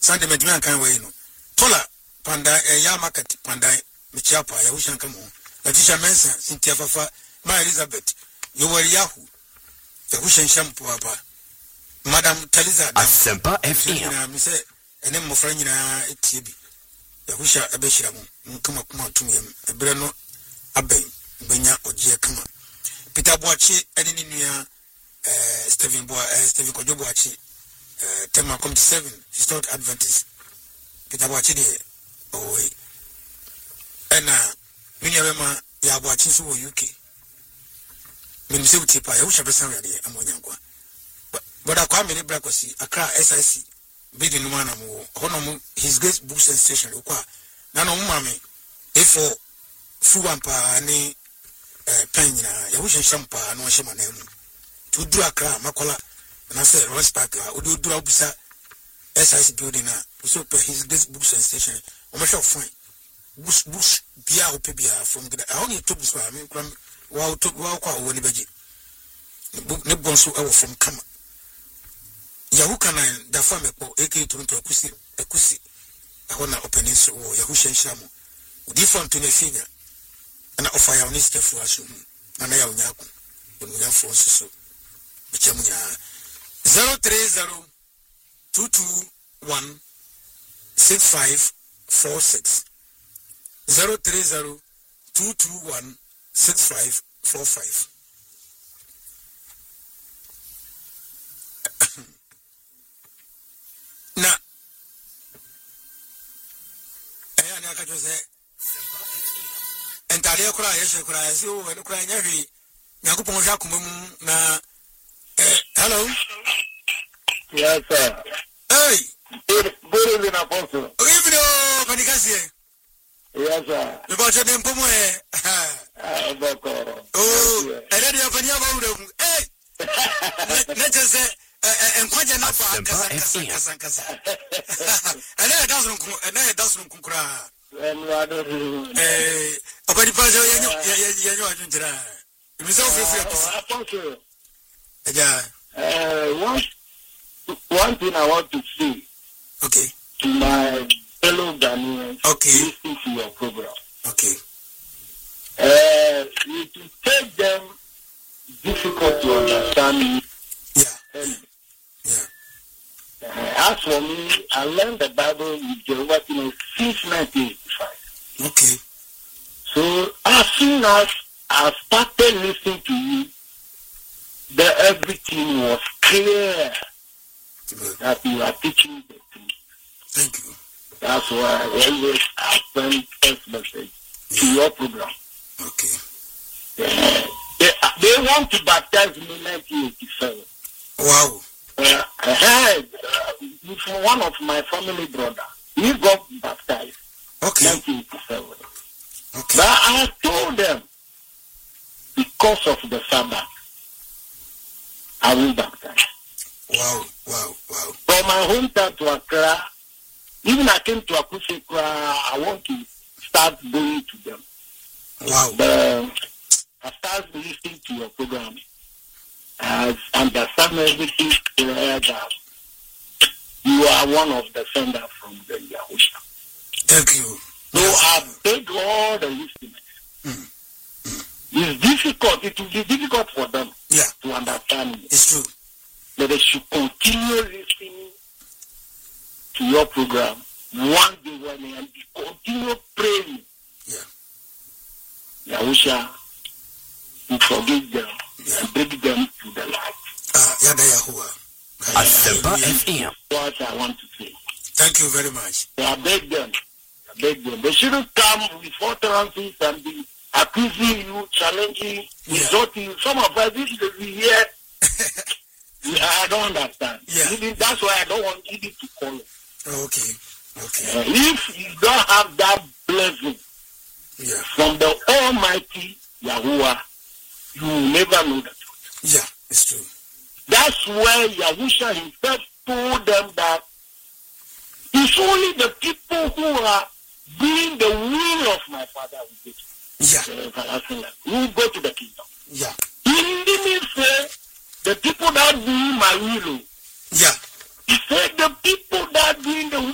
Sunday medman kan we no tola panda ya market panda mechiapa ya hushan kamo Latisha Mensa Cynthia Fafa Ma Elizabeth Yoweri Yahu ya hushan shampoo apa Madam Taliza Asempa FM na mise ene mmofra nyina etiebi ya husha abeshira mu nkama kuma tumyem ebre no aben benya oje kama Peter Boachi ene ni nua Stephen Kojo Boachi tema 7 Historic Adventist Peter Boachi de owe ena minya bema ya Boachi so wo UK minimse utipa ya husha besan ya de amonyankwa but akwa me ne brakosi Accra SIC bidi no mana mo hono his great books and station okwa na no mame efo fuwampa ni panyina ya husha shampa no shema na emu to do Accra makola na say Ross Park o do obusa SIC building na so per his great books and station o ma show fine books bia o pe bia from the I only to books wa me kram wa kwa o ni beji ne bonso e wo from kama Yahu kana da fame ko eke to akusi ahona opening so Yahu shenshamo udi from to ne finya na offer ya honest for aso na ya onyaku onunya for so bichamunya 030 221 6546 030 221 6545 na ani akacho se entale kura yeshe kura yesi o ene kura nyahi nyakupon hwa komam na hello yes sir hey good evening apostle good evening Panikasi yes sir me ba chede mpomo boko oh ele dia fanya ba ure hey na chese enkwaje na fa kasa ele dasun kunkura opadi paje yenyo ajunjira imisa ofefu apostle ja one thing I want to say okay to my fellow Ghanaians listening to your program. Okay. It will take them difficult to understand me. As for me, I learned the Bible with Jehovah since 1985. Okay. So as soon as I started listening to you, everything was clear. Good. That you are teaching the truth. Thank you. That's why I always send first message to your program. Okay. They want to baptize me in 1987. Wow. I heard from one of my family brother, he got baptized. Okay. 1987. Okay. But I told them, because of the Sabbath, I will baptize. Wow. From my hometown to Accra, even I came to Akusekwa, I want to start going to them. Wow. But I started listening to your program. I understand everything clear that you are one of the senders from the Yahusha. Thank you. So I beg all the listeners. It's difficult. It will be difficult for them to understand me. It's true. But they should continue listening to your program one day and continue praying. Yahusha will forgive them and bring them to the light. Yada Yahuwah. Asempa FM. What I want to say. Thank you very much. So I beg them. They shouldn't come with utterances and be accusing you, challenging, insulting you. Some of us, this is here. I don't understand. That's why I don't want even to call it. Okay. If you don't have that blessing from the Almighty Yahuwah, you will never know the truth. Yeah, it's true. That's where Yahusha himself told them that it's only the people who are doing the will of my Father who will go to the kingdom. Yeah. He didn't say the people that do my will. Yeah. He said the people that doing the will